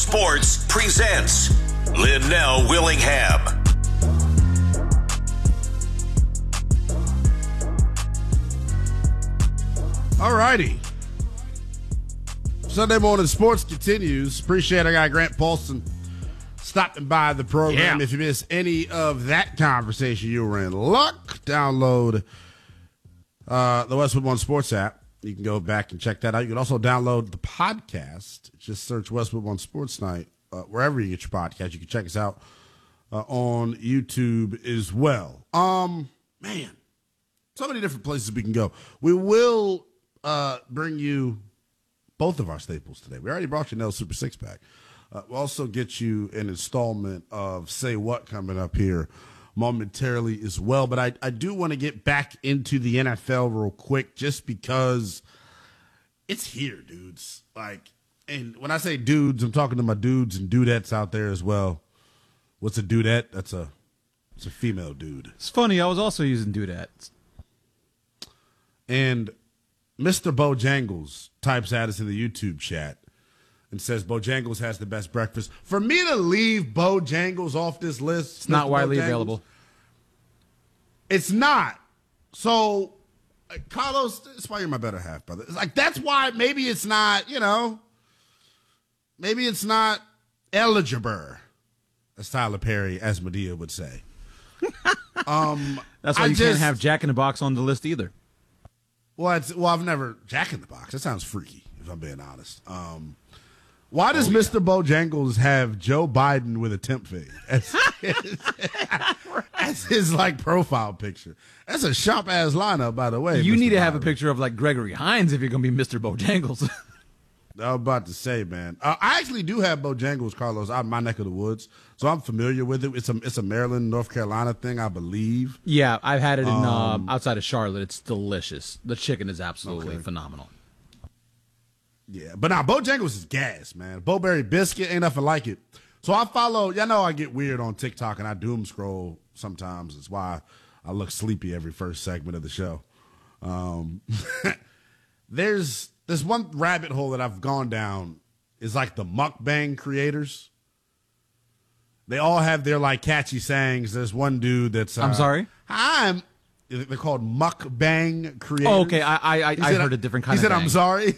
Sports presents Linnell Willingham. All righty. Sunday morning sports continues. Appreciate our guy Grant Paulson stopping by the program. Yeah. If you missed any of that conversation, you were in luck. Download the Westwood One Sports app. You can go back and check that out. You can also download the podcast. Just search Westwood One Sports Night wherever you get your podcast. You can check us out on YouTube as well. Man, so many different places we can go. We will bring you both of our staples today. We already brought you Nell Super Six Pack. We'll also get you an installment of Say What coming up here momentarily as well. But I do want to get back into the NFL real quick just because it's here, dudes. And when I say dudes, I'm talking to my dudes and dudettes out there as well. What's a dudette? It's a female dude. It's funny, I was also using dudettes. And Mr. Bojangles types at us in the YouTube chat and says Bojangles has the best breakfast. For me to leave Bojangles off this list, It's not widely available. It's not. So, Carlos, that's why you're my better half, brother. It's like, that's why maybe it's not, maybe it's not eligible, as Tyler Perry, as Medea would say. That's why you can't have Jack in the Box on the list either. Well, I've never Jack in the Box. That sounds freaky, if I'm being honest. Why does Mr. Bojangles have Joe Biden with a temp fade as his profile picture? That's a sharp ass lineup, by the way. You Mr. need to have Biden. a picture of Gregory Hines if you're going to be Mr. Bojangles. I was about to say, man. I actually do have Bojangles, Carlos, out in my neck of the woods, so I'm familiar with it. It's a Maryland, North Carolina thing, I believe. Yeah, I've had it in outside of Charlotte. It's delicious. The chicken is absolutely phenomenal. Yeah, but now Bojangles is gas, man. Bowberry biscuit ain't nothing like it. So I follow. Y'all know I get weird on TikTok and I doom scroll sometimes. It's why I look sleepy every first segment of the show. There's this one rabbit hole that I've gone down is the mukbang creators. They all have their catchy sayings. There's one dude that's I'm sorry? They're called mukbang creators. Oh, okay. I heard a different kind of thing. He said, I'm sorry.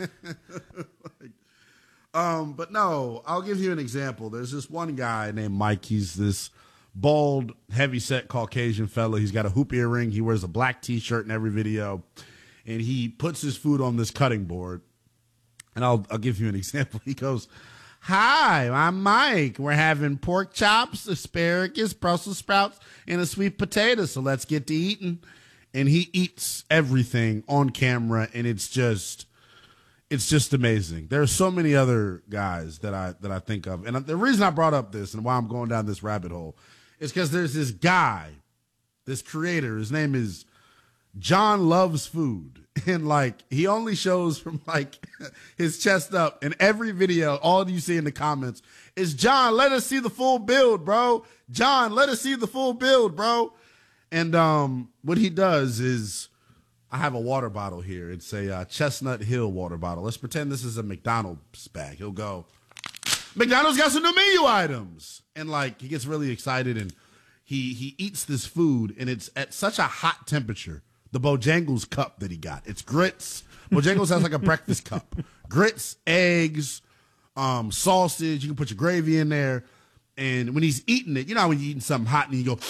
But no, I'll give you an example. There's this one guy named Mike. He's this bald, heavy-set Caucasian fella. He's got a hoop earring. He wears a black T-shirt in every video. And he puts his food on this cutting board. And I'll give you an example. He goes, "Hi, I'm Mike. We're having pork chops, asparagus, Brussels sprouts, and a sweet potato. So let's get to eating." And he eats everything on camera, and it's just amazing. There are so many other guys that I think of. And the reason I brought up this and why I'm going down this rabbit hole is because there's this guy, this creator. His name is John Loves Food. And he only shows from his chest up. And every video, all you see in the comments is, "John, let us see the full build, bro. John, let us see the full build, bro." And what he does is, I have a water bottle here. It's a Chestnut Hill water bottle. Let's pretend this is a McDonald's bag. He'll go, "McDonald's got some new menu items." And he gets really excited and he eats this food and it's at such a hot temperature. The Bojangles cup that he got. It's grits. Bojangles has a breakfast cup. Grits, eggs, sausage. You can put your gravy in there. And when he's eating it, you know how when you're eating something hot and you go,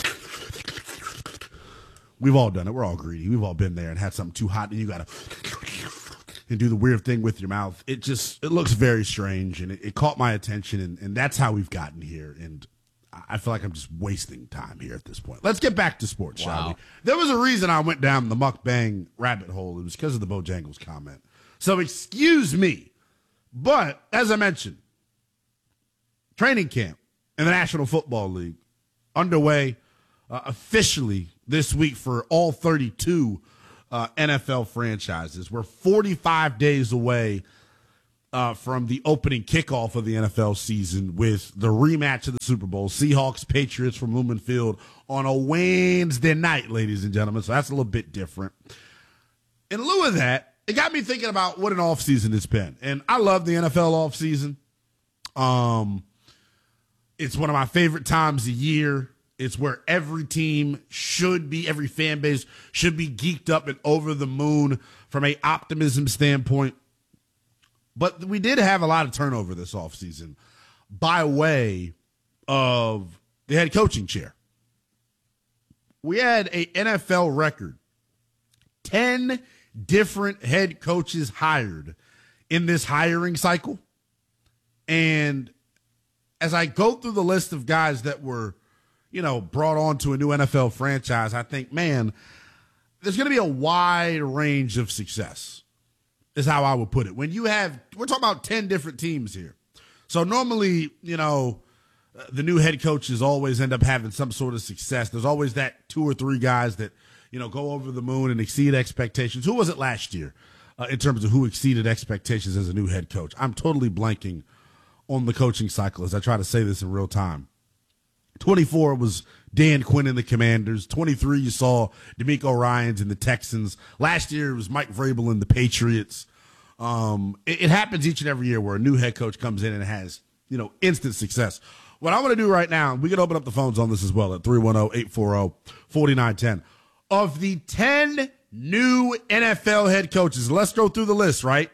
we've all done it. We're all greedy. We've all been there and had something too hot and you got to and do the weird thing with your mouth. It looks very strange and it caught my attention and that's how we've gotten here. And I feel like I'm just wasting time here at this point. Let's get back to sports, shall we? There was a reason I went down the mukbang rabbit hole. It was because of the Bojangles comment. So excuse me. But as I mentioned, training camp in the National Football League underway officially this week for all 32 NFL franchises. We're 45 days away from the opening kickoff of the NFL season with the rematch of the Super Bowl, Seahawks, Patriots from Lumen Field on a Wednesday night, ladies and gentlemen. So that's a little bit different. In lieu of that, it got me thinking about what an offseason it's been. And I love the NFL offseason. It's one of my favorite times of year. It's where every team should be, every fan base should be geeked up and over the moon from a optimism standpoint. But we did have a lot of turnover this offseason by way of the head coaching chair. We had a NFL record, 10 different head coaches hired in this hiring cycle. And as I go through the list of guys that were, brought on to a new NFL franchise, I think, man, there's going to be a wide range of success, is how I would put it. We're talking about 10 different teams here. So normally, the new head coaches always end up having some sort of success. There's always that 2 or 3 guys that, go over the moon and exceed expectations. Who was it last year in terms of who exceeded expectations as a new head coach? I'm totally blanking on the coaching cycle as I try to say this in real time. 24 was Dan Quinn and the Commanders. 23, you saw DeMeco Ryans and the Texans. Last year, it was Mike Vrabel and the Patriots. It happens each and every year where a new head coach comes in and has, instant success. What I want to do right now, we can open up the phones on this as well at 310-840-4910. Of the 10 new NFL head coaches, let's go through the list, right?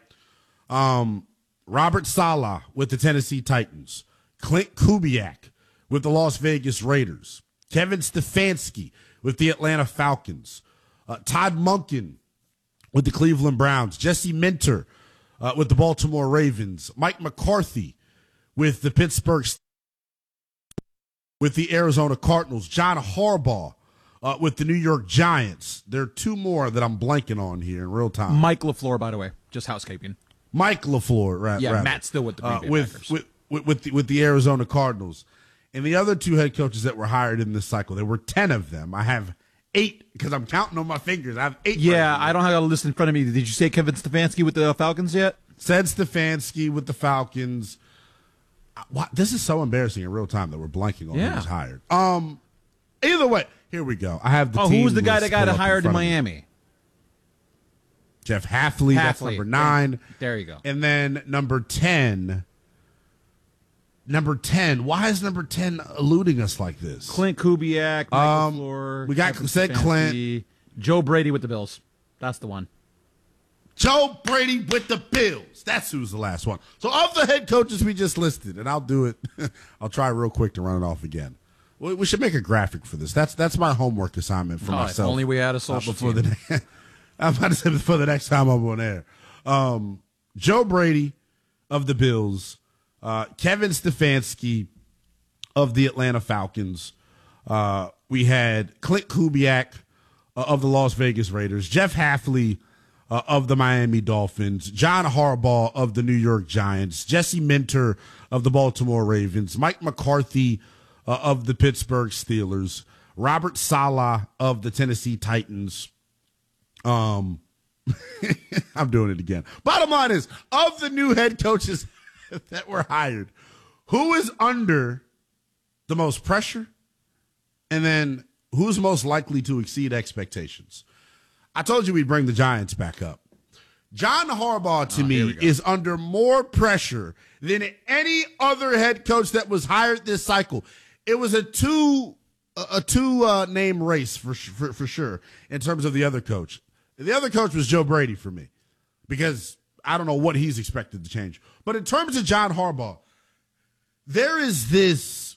Robert Saleh with the Tennessee Titans. Clint Kubiak with the Las Vegas Raiders. Kevin Stefanski with the Atlanta Falcons. Todd Monken with the Cleveland Browns. Jesse Minter with the Baltimore Ravens. Mike McCarthy with the Pittsburgh Steelers. With the Arizona Cardinals. John Harbaugh with the New York Giants. There are 2 more that I'm blanking on here in real time. Mike LaFleur, by the way, just housekeeping. Mike LaFleur, right? Yeah, rather. Matt's still with the Green Bay Packers. With the Arizona Cardinals. And the other 2 head coaches that were hired in this cycle, there were 10 of them. I have 8 because I'm counting on my fingers. I have 8. Yeah, I don't have a list in front of me. Did you say Kevin Stefanski with the Falcons yet? Said Stefanski with the Falcons. This is so embarrassing in real time that we're blanking on who's hired. Either way, here we go. I have the team. Who was the guy that got hired in me. Miami? Jeff Hafley. That's number 9. There you go. And then number 10. Why is number 10 eluding us like this? Clint Kubiak, Mike LaFleur. We got said Clint. Joe Brady with the Bills. That's the one. Joe Brady with the Bills. That's who's the last one. So of the head coaches we just listed, and I'll do it. I'll try real quick to run it off again. We should make a graphic for this. That's my homework assignment for myself. If only we had a social team. I'm about to say before the next time I'm on air. Joe Brady of the Bills. Kevin Stefanski of the Atlanta Falcons. We had Clint Kubiak of the Las Vegas Raiders. Jeff Hafley of the Miami Dolphins. John Harbaugh of the New York Giants. Jesse Minter of the Baltimore Ravens. Mike McCarthy of the Pittsburgh Steelers. Robert Saleh of the Tennessee Titans. I'm doing it again. Bottom line is, of the new head coaches that were hired, who is under the most pressure, and then who's most likely to exceed expectations? I told you we'd bring the Giants back up. John Harbaugh, to me, is under more pressure than any other head coach that was hired this cycle. It was a two name race for sure in terms of the other coach. The other coach was Joe Brady for me, because I don't know what he's expected to change. But in terms of John Harbaugh, there is this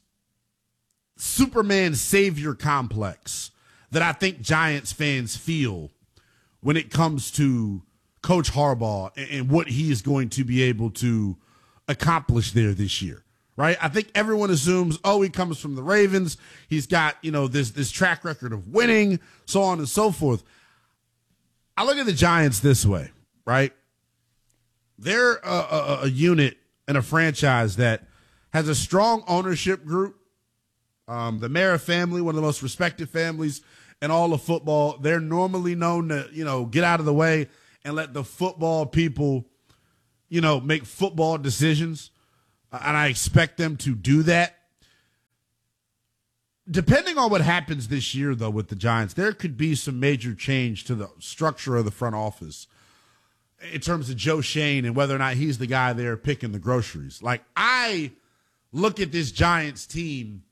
Superman savior complex that I think Giants fans feel when it comes to Coach Harbaugh and what he is going to be able to accomplish there this year, right? I think everyone assumes, he comes from the Ravens. He's got, this track record of winning, so on and so forth. I look at the Giants this way, right? They're a unit and a franchise that has a strong ownership group. The Mara family, one of the most respected families in all of football. They're normally known to, get out of the way and let the football people, make football decisions. And I expect them to do that. Depending on what happens this year, though, with the Giants, there could be some major change to the structure of the front office. in terms of Joe Shane and whether or not he's the guy there picking the groceries. Like, I look at this Giants team,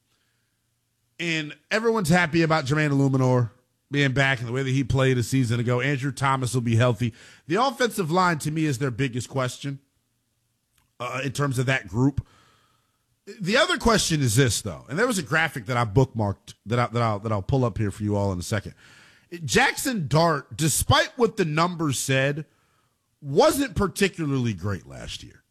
and everyone's happy about Jermaine Illuminor being back and the way that he played a season ago. Andrew Thomas will be healthy. The offensive line, to me, is their biggest question in terms of that group. The other question is this, though, and there was a graphic that I bookmarked that I'll pull up here for you all in a second. Jackson Dart, despite what the numbers said, wasn't particularly great last year.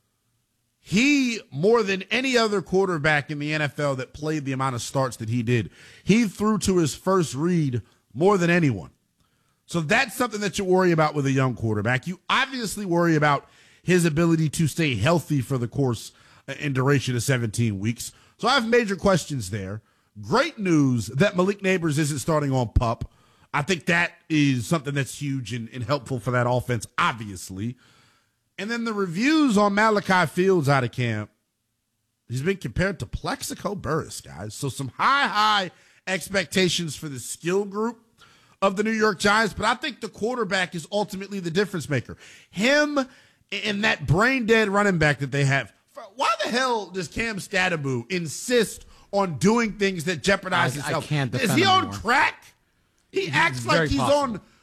He, more than any other quarterback in the NFL that played the amount of starts that he did, he threw to his first read more than anyone. So that's something that you worry about with a young quarterback. You obviously worry about his ability to stay healthy for the course and duration of 17 weeks. So I have major questions there. Great news that Malik Nabers isn't starting on PUP. I think that is something that's huge and helpful for that offense, obviously. And then the reviews on Malachi Fields out of camp, he's been compared to Plexico Burress, guys. So some high expectations for the skill group of the New York Giants, but I think the quarterback is ultimately the difference maker. Him and that brain-dead running back that they have. Why the hell does Cam Stadaboo insist on doing things that jeopardize his health? I can't defend Is he him on anymore. crack? He acts like he's possible. on.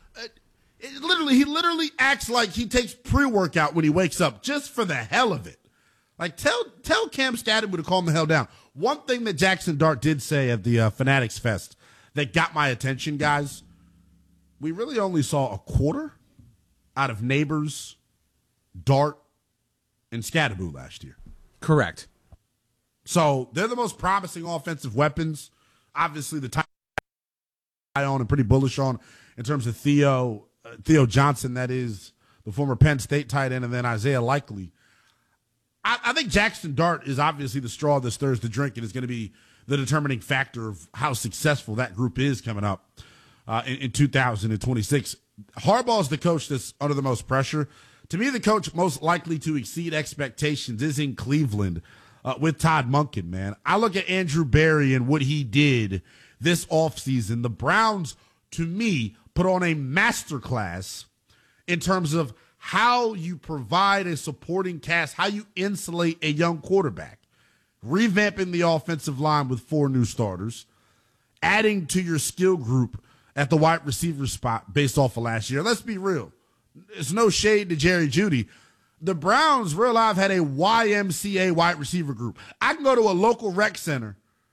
He literally acts like he takes pre-workout when he wakes up, just for the hell of it. Like, tell Cam Stadaboo to calm the hell down. One thing that Jackson Dart did say at the Fanatics Fest that got my attention, guys, we really only saw a quarter out of Nabers, Dart, and Stadaboo last year. Correct. So they're the most promising offensive weapons. Obviously, the type I own and pretty bullish on in terms of Theo Johnson, that is the former Penn State tight end, and then Isaiah Likely. I think Jackson Dart is obviously the straw that stirs the drink and is going to be the determining factor of how successful that group is coming up in 2026. Harbaugh's the coach that's under the most pressure. To me, the coach most likely to exceed expectations is in Cleveland with Todd Monken, man. I look at Andrew Berry and what he did this offseason. The Browns, to me, put on a masterclass in terms of how you provide a supporting cast, how you insulate a young quarterback. Revamping the offensive line with 4 new starters, adding to your skill group at the wide receiver spot based off of last year. Let's be real. It's no shade to Jerry Jeudy. The Browns, real life, had a YMCA wide receiver group. I can go to a local rec center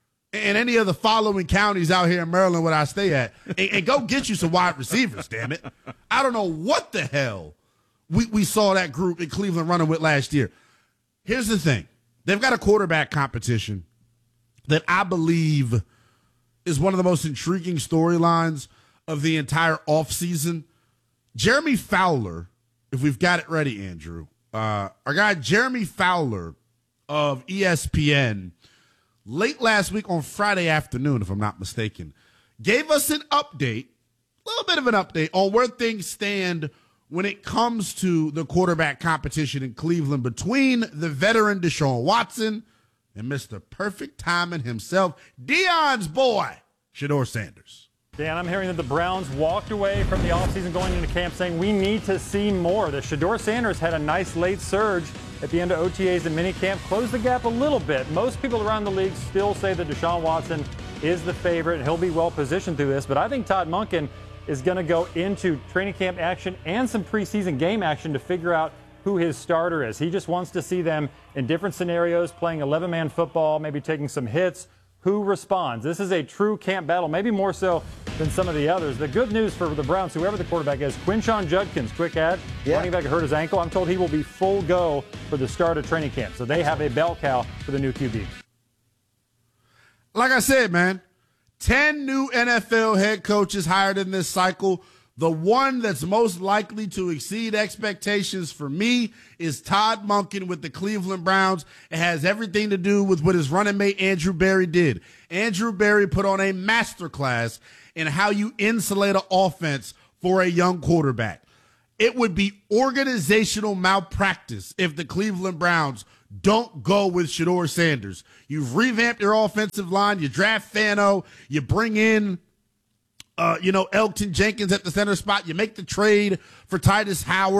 in any of the following counties out here in Maryland where I stay at and go get you some wide receivers, damn it. I don't know what the hell we saw that group in Cleveland running with last year. Here's the thing. They've got a quarterback competition that I believe is one of the most intriguing storylines of the entire offseason. Jeremy Fowler, if we've got it ready, Andrew, our guy Jeremy Fowler of ESPN, late last week on Friday afternoon, if I'm not mistaken, gave us an update, a little bit of an update on where things stand when it comes to the quarterback competition in Cleveland between the veteran Deshaun Watson and Mr. Perfect Timing himself, Deion's boy, Shedeur Sanders. Dan, I'm hearing that the Browns walked away from the offseason going into camp saying we need to see more. The Shedeur Sanders had a nice late surge at the end of OTAs and minicamp, closed the gap a little bit. Most people around the league still say that Deshaun Watson is the favorite and he'll be well positioned through this. But I think Todd Monken is going to go into training camp action and some preseason game action to figure out who his starter is. He just wants to see them in different scenarios, playing 11-man football, maybe taking some hits. Who responds? This is a true camp battle, maybe more so than some of the others. The good news for the Browns, whoever the quarterback is, Quinshon Judkins, quick add, running back hurt his ankle. I'm told he will be full go for the start of training camp. So they have a bell cow for the new QB. Like I said, man, 10 new NFL head coaches hired in this cycle. The one that's most likely to exceed expectations for me is Todd Monken with the Cleveland Browns. It has everything to do with what his running mate Andrew Berry did. Andrew Berry put on a masterclass in how you insulate an offense for a young quarterback. It would be organizational malpractice if the Cleveland Browns don't go with Shedeur Sanders. You've revamped your offensive line. You draft Fano. You bring in Elgton Jenkins at the center spot. You make the trade for Titus Howard.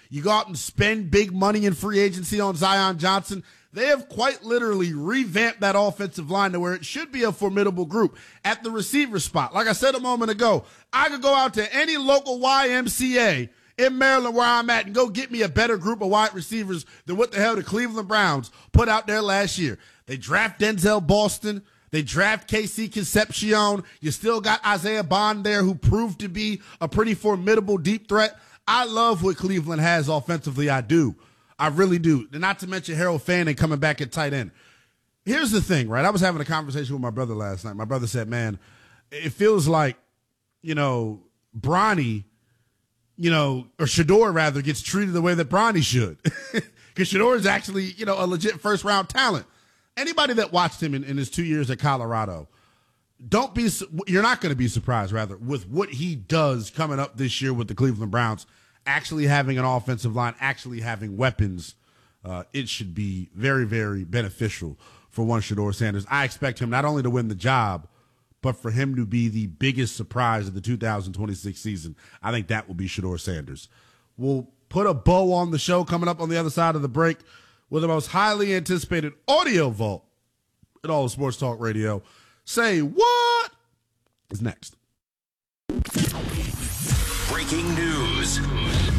You go out and spend big money in free agency on Zion Johnson. They have quite literally revamped that offensive line to where it should be a formidable group at the receiver spot. Like I said a moment ago, I could go out to any local YMCA in Maryland where I'm at and go get me a better group of wide receivers than what the hell the Cleveland Browns put out there last year. They draft Denzel Boston. They draft KC Concepcion. You still got Isaiah Bond there, who proved to be a pretty formidable deep threat. I love what Cleveland has offensively. I do. I really do. And not to mention Harold Fanning coming back at tight end. Here's the thing, right? I was having a conversation with my brother last night. My brother said, man, it feels like, Bronny, or Shedeur rather, gets treated the way that Bronny should. Because Shedeur is actually, a legit first-round talent. Anybody that watched him in his 2 years at Colorado, you're not going to be surprised, rather, with what he does coming up this year with the Cleveland Browns, actually having an offensive line, actually having weapons. It should be very, very beneficial for one Shedeur Sanders. I expect him not only to win the job, but for him to be the biggest surprise of the 2026 season. I think that will be Shedeur Sanders. We'll put a bow on the show coming up on the other side of the break with the most highly anticipated audio vault in all of Sports Talk Radio. Say what is next. Breaking news.